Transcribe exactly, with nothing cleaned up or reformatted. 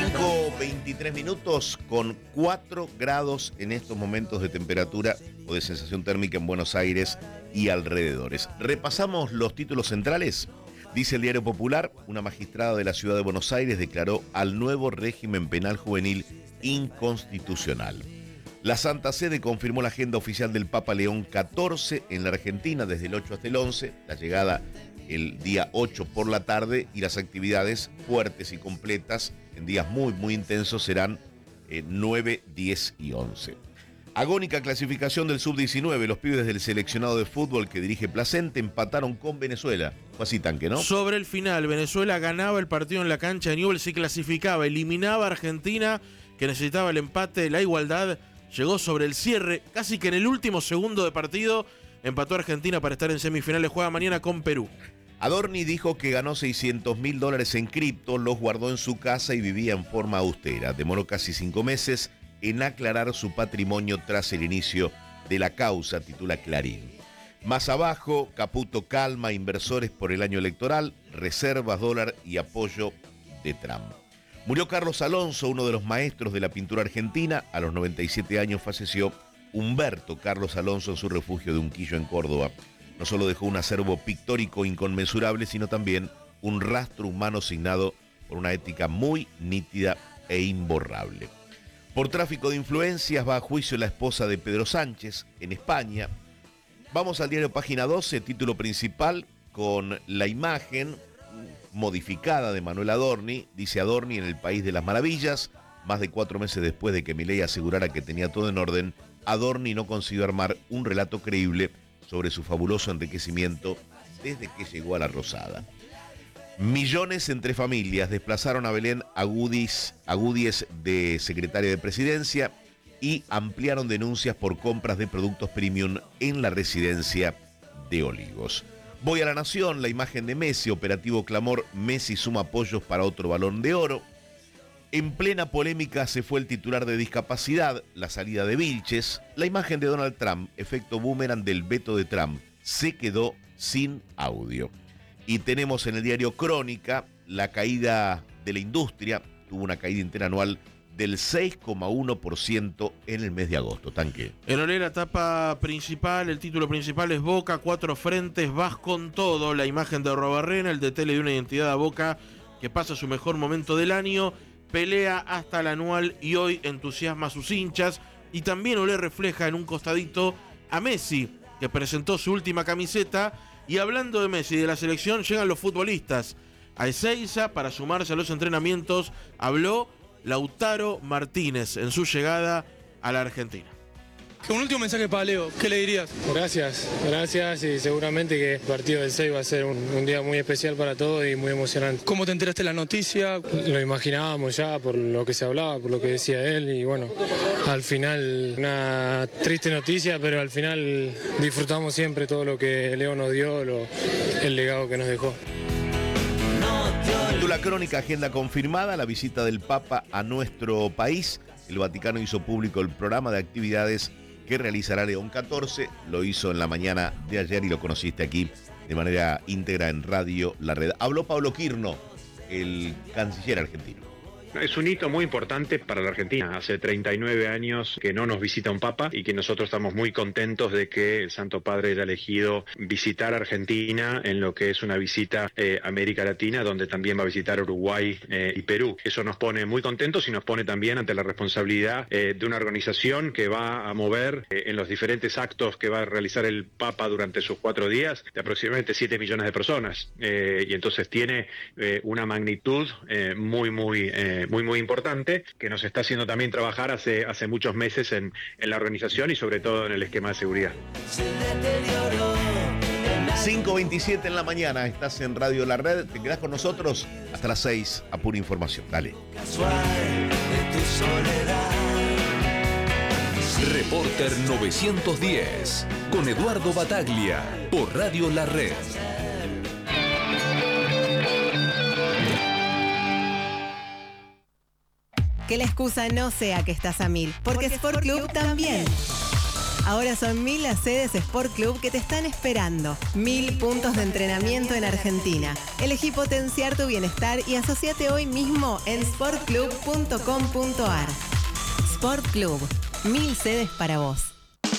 cinco veintitrés minutos con cuatro grados en estos momentos de temperatura o de sensación térmica en Buenos Aires y alrededores. Repasamos los títulos centrales. Dice el Diario Popular, una magistrada de la ciudad de Buenos Aires declaró al nuevo régimen penal juvenil inconstitucional. La Santa Sede confirmó la agenda oficial del Papa León catorce en la Argentina desde el ocho hasta el once, la llegada el día ocho por la tarde, y las actividades fuertes y completas en días muy muy intensos serán eh, nueve, diez y once. Agónica clasificación del sub diecinueve, los pibes del seleccionado de fútbol que dirige Placente empataron con Venezuela. Fue así, Tanque, ¿no? Sobre el final, Venezuela ganaba el partido en la cancha de Newell's y clasificaba, eliminaba a Argentina, que necesitaba el empate, la igualdad. Llegó sobre el cierre, casi que en el último segundo de partido, empató a Argentina para estar en semifinales, juega mañana con Perú. Adorni dijo que ganó seiscientos mil dólares en cripto, los guardó en su casa y vivía en forma austera. Demoró casi cinco meses en aclarar su patrimonio tras el inicio de la causa, titula Clarín. Más abajo, Caputo calma inversores por el año electoral, reservas, dólar y apoyo de Trump. Murió Carlos Alonso, uno de los maestros de la pintura argentina. A los noventa y siete años falleció Humberto Carlos Alonso en su refugio de Unquillo, en Córdoba. No solo dejó un acervo pictórico inconmensurable, sino también un rastro humano signado por una ética muy nítida e imborrable. Por tráfico de influencias va a juicio la esposa de Pedro Sánchez en España. Vamos al diario Página doce, título principal con la imagen modificada de Manuel Adorni. Dice Adorni en el País de las Maravillas. Más de cuatro meses después de que Milei asegurara que tenía todo en orden, Adorni no consiguió armar un relato creíble sobre su fabuloso enriquecimiento desde que llegó a la Rosada. Millones entre familias desplazaron a Belén Agudis, Agudíes de secretaria de Presidencia y ampliaron denuncias por compras de productos premium en la residencia de Olivos. Voy a la Nación, la imagen de Messi, operativo clamor, Messi suma apoyos para otro Balón de Oro. En plena polémica se fue el titular de discapacidad, la salida de Vilches. La imagen de Donald Trump, efecto boomerang del veto de Trump, se quedó sin audio. Y tenemos en el diario Crónica la caída de la industria, tuvo una caída interanual del seis coma uno por ciento en el mes de agosto. Tanque. En Olé, la tapa principal, el título principal es Boca, cuatro frentes, vas con todo. La imagen de Robarrena, el D T le dio una identidad a Boca que pasa su mejor momento del año, pelea hasta el anual y hoy entusiasma a sus hinchas. Y también Olé refleja en un costadito a Messi, que presentó su última camiseta. Y hablando de Messi y de la selección, llegan los futbolistas a Ezeiza para sumarse a los entrenamientos. Habló Lautaro Martínez en su llegada a la Argentina. Un último mensaje para Leo, ¿qué le dirías? Gracias, gracias y seguramente que el partido del seis va a ser un, un día muy especial para todos y muy emocionante. ¿Cómo te enteraste de la noticia? Lo imaginábamos ya por lo que se hablaba, por lo que decía él y bueno, al final una triste noticia, pero al final disfrutamos siempre todo lo que Leo nos dio, lo, el legado que nos dejó. La Crónica, agenda confirmada, la visita del Papa a nuestro país. El Vaticano hizo público el programa de actividades que realizará León catorce. Lo hizo en la mañana de ayer y lo conociste aquí de manera íntegra en Radio La Red. Habló Pablo Quirno, el canciller argentino. Es un hito muy importante para la Argentina. Hace treinta y nueve años que no nos visita un papa y que nosotros estamos muy contentos de que el Santo Padre haya elegido visitar Argentina en lo que es una visita eh, a América Latina, donde también va a visitar Uruguay eh, y Perú. Eso nos pone muy contentos y nos pone también ante la responsabilidad eh, de una organización que va a mover eh, en los diferentes actos que va a realizar el Papa durante sus cuatro días de aproximadamente siete millones de personas. Eh, y entonces tiene eh, una magnitud eh, muy, muy... Eh, muy muy importante, que nos está haciendo también trabajar hace, hace muchos meses en, en la organización y sobre todo en el esquema de seguridad. cinco veintisiete en la mañana, estás en Radio La Red, te quedás con nosotros hasta las seis a pura información, dale. Reporter novecientos diez, con Eduardo Bataglia, por Radio La Red. Que la excusa no sea que estás a mil, porque, porque Sport Club también. Ahora son mil las sedes Sport Club que te están esperando. Mil puntos de entrenamiento en Argentina. Elegí potenciar tu bienestar y asociate hoy mismo en sport club punto com punto a r. Sport Club. Mil sedes para vos.